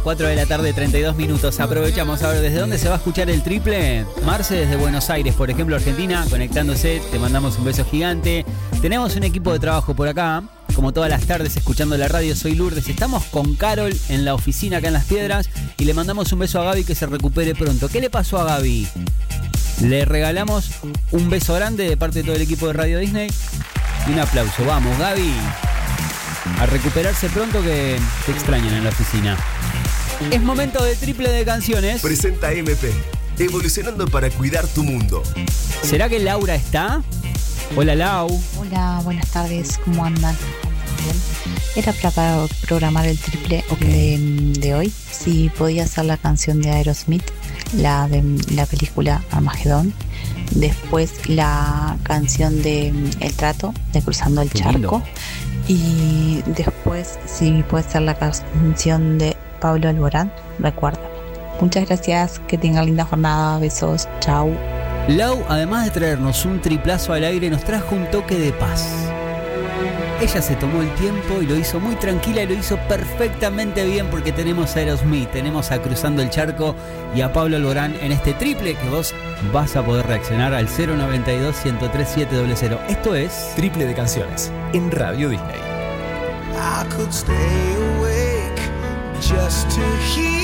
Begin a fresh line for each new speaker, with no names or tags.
4 de la tarde, 32 minutos. Aprovechamos a ver desde dónde se va a escuchar el triple. Marce desde Buenos Aires, por ejemplo, Argentina, conectándose. Te mandamos un beso gigante. Tenemos un equipo de trabajo por acá, como todas las tardes, escuchando la radio. Soy Lourdes. Estamos con Carol en la oficina acá en Las Piedras y le mandamos un beso a Gaby, que se recupere pronto. ¿Qué le pasó a Gaby? Le regalamos un beso grande de parte de todo el equipo de Radio Disney y un aplauso. Vamos, Gaby, a recuperarse pronto, que te extrañan en la oficina. Es momento de triple de canciones.
Presenta MP, evolucionando para cuidar tu mundo.
¿Será que Laura está? Hola, Lau.
Hola, buenas tardes, ¿cómo andan? Bien. Era para programar el triple de hoy. Si podía ser la canción de Aerosmith, la de la película Armagedón. Después la canción de El Trato, de Cruzando el Charco. Y después, si puede ser la canción de Pablo Alborán, Recuérdame. Muchas gracias, que tengan linda jornada, besos, chau.
Lau, además de traernos un triplazo al aire, nos trajo un toque de paz. Ella se tomó el tiempo y lo hizo muy tranquila y lo hizo perfectamente bien, porque tenemos a Aerosmith, tenemos a Cruzando el Charco y a Pablo Alborán en este triple que vos vas a poder reaccionar al 092-103-700. Esto es
Triple de canciones en Radio Disney.
I could stay awake just to hear